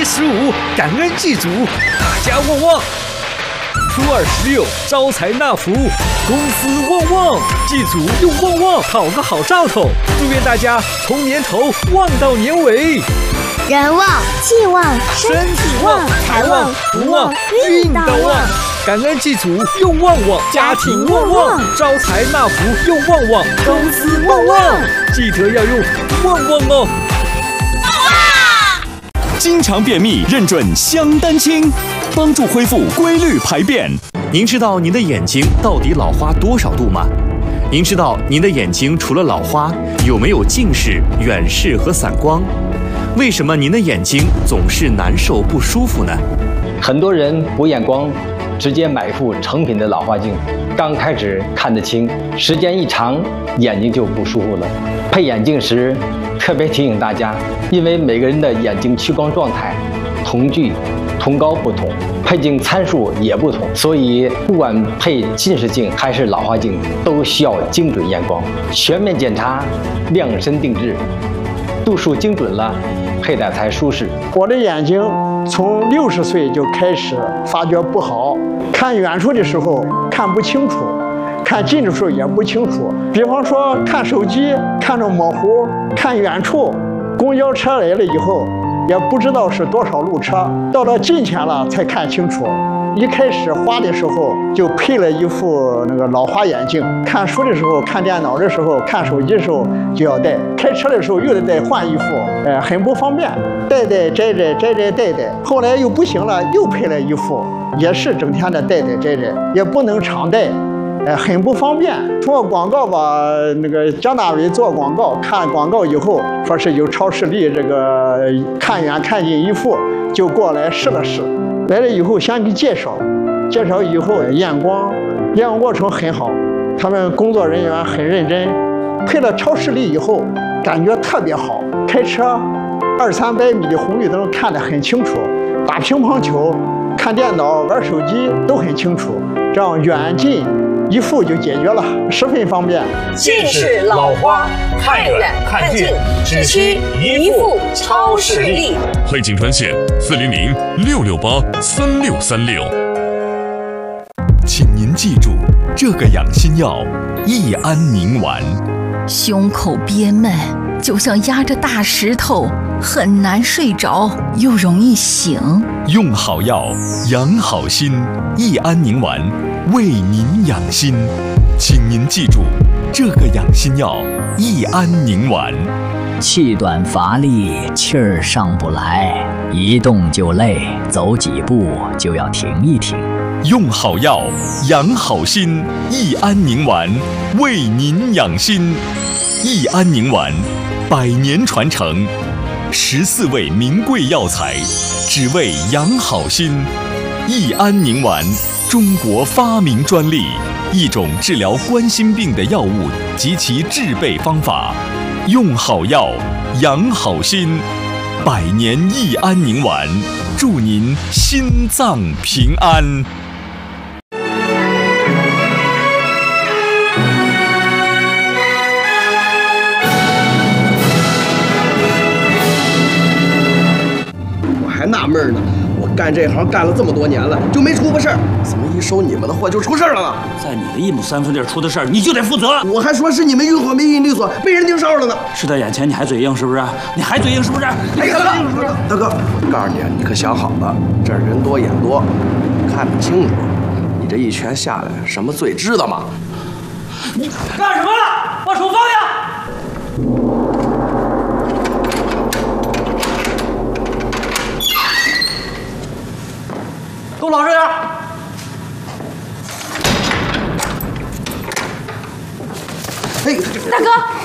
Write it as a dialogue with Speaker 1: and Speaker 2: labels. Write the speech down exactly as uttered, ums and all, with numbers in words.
Speaker 1: 十五，感恩祭祖，大家旺旺。初二十六，招财纳福，公司旺旺，祭祖又旺旺，讨个好兆头。祝愿大家从年头旺到年尾。
Speaker 2: 人旺气旺，身体旺，财旺福旺，运到旺。
Speaker 1: 感恩祭祖又旺旺，家庭旺旺，招财纳福又旺旺，公司旺旺。记得要用旺旺哦。
Speaker 3: 经常便秘，认准香丹清，帮助恢复规律排便。您知道您的眼睛到底老花多少度吗？您知道您的眼睛除了老花，有没有近视、远视和散光？为什么您的眼睛总是难受不舒服呢？
Speaker 4: 很多人补眼光，直接买一副成品的老花镜，刚开始看得清，时间一长，眼睛就不舒服了。配眼镜时，特别提醒大家，因为每个人的眼睛屈光状态、瞳距、瞳高不同，配镜参数也不同，所以不管配近视镜还是老花镜，都需要精准验光，全面检查，量身定制，度数精准了，佩戴才舒适。
Speaker 5: 我的眼睛从六十岁就开始发觉不好，看远处的时候看不清楚，看近的时候也不清楚。比方说看手机看着模糊，看远处公交车来了以后也不知道是多少路车，到了近前了才看清楚。一开始花的时候就配了一副那个老花眼镜，看书的时候、看电脑的时候、看手机的时候就要戴，开车的时候又得再换一副，呃，很不方便，戴戴摘摘摘摘戴戴。后来又不行了，又配了一副，也是整天的戴戴摘摘，也不能常戴，呃，很不方便。通过广告吧，那个张大伟做广告，看广告以后说是有超视力，这个看远看近一副，就过来试了试。来了以后先给介绍，介绍以后验光，验光过程很好，他们工作人员很认真。配了超视力以后，感觉特别好，开车二三百米的红绿灯看得很清楚，打乒乓球、看电脑、玩手机都很清楚，这样远近一副就解决了，十分方便。
Speaker 6: 近视老花，看远看近，只需一副超视力。
Speaker 7: 配镜专线四零零六六八三六三六。
Speaker 3: 请您记住，这个养心药益安宁丸。
Speaker 8: 胸口憋闷，就像压着大石头，很难睡着，又容易醒。
Speaker 3: 用好药，养好心，益安宁丸为您养心。请您记住，这个养心药益安宁丸。
Speaker 9: 气短乏力，气儿上不来，一动就累，走几步就要停一停。
Speaker 3: 用好药，养好心，益安宁丸为您养心。益安宁丸，百年传承，十四味名贵药材，只为养好心。益安宁丸，中国发明专利，一种治疗冠心病的药物及其制备方法。用好药，养好心，百年益安宁丸，祝您心脏平安。
Speaker 10: 我还纳闷呢，我干这行干了这么多年了，就没出过事儿，怎么一收你们的货就出事儿了呢？
Speaker 11: 在你的一亩三分地出的事儿，你就得负责。
Speaker 10: 我还说是你们运货没运利索，被人盯梢了呢。
Speaker 11: 事到眼前，你还嘴硬是不是？你还嘴硬是不是？
Speaker 10: 哎，大哥，大哥，我告诉你，你可想好了，这儿人多眼多，看得清楚。你这一拳下来，什么罪知道吗？
Speaker 11: 你干什么了？把手放下！给我老实点！
Speaker 10: 哎，
Speaker 2: 大哥。